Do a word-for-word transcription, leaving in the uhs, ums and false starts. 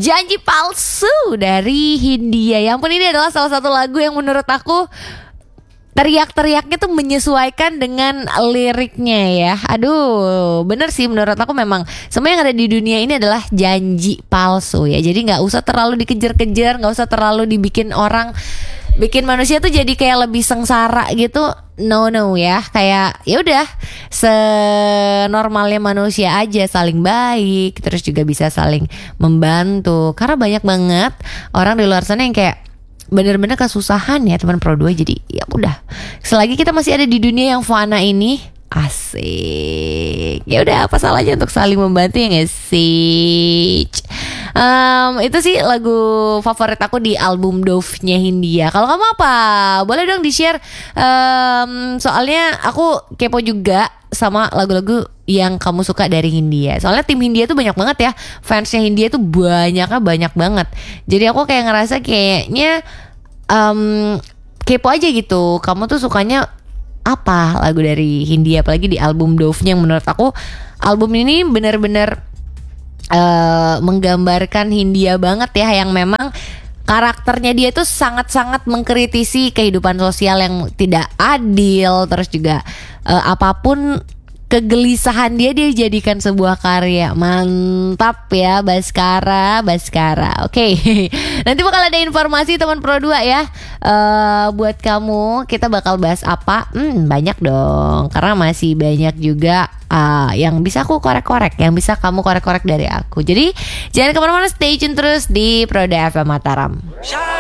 Janji Palsu dari Hindia. Ya ampun, ini adalah salah satu lagu yang menurut aku teriak-teriaknya tuh menyesuaikan dengan liriknya ya. Aduh, bener sih menurut aku, memang semua yang ada di dunia ini adalah janji palsu ya. Jadi gak usah terlalu dikejar-kejar, gak usah terlalu dibikin orang, bikin manusia tuh jadi kayak lebih sengsara gitu. No no ya, kayak ya udah senormalnya manusia aja, saling baik, terus juga bisa saling membantu. Karena banyak banget orang di luar sana yang kayak bener-bener kesusahan ya teman Pro dua. Jadi ya udah, selagi kita masih ada di dunia yang fana ini, asik, ya udah, apa salahnya untuk saling membantu ya nggak sih? Um, itu sih lagu favorit aku di album Dove-nya Hindia. Kalau kamu apa? Boleh dong di-share. Um, soalnya aku kepo juga sama lagu-lagu yang kamu suka dari Hindia. Soalnya tim Hindia tuh banyak banget ya. Fansnya Hindia tuh banyaknya banyak banget. Jadi aku kayak ngerasa kayaknya um, kepo aja gitu. Kamu tuh sukanya apa lagu dari Hindia, apalagi di album Dove-nya, yang menurut aku album ini benar-benar uh, menggambarkan Hindia banget ya, yang memang karakternya dia tuh sangat-sangat mengkritisi kehidupan sosial yang tidak adil, terus juga uh, apapun kegelisahan dia, dia jadikan sebuah karya. Mantap ya, Baskara, Baskara. Oke, okay. Nanti bakal ada informasi teman Pro dua ya. uh, Buat kamu, kita bakal bahas apa? Hmm, banyak dong, karena masih banyak juga uh, yang bisa aku korek-korek, yang bisa kamu korek-korek dari aku. Jadi jangan kemana-mana, stay tune terus di Pro dua F M Mataram.